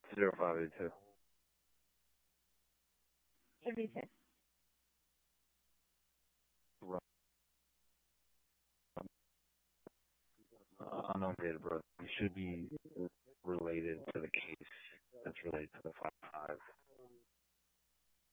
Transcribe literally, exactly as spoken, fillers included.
Zero five eight two. Everything. Right. Uh, unknown data, bro. You should be